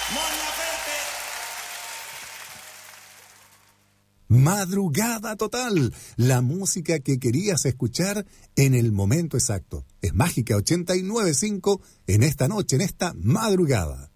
Madrugada total, la música que querías escuchar en el momento exacto. Es Mágica 89.5 en esta noche, en esta madrugada.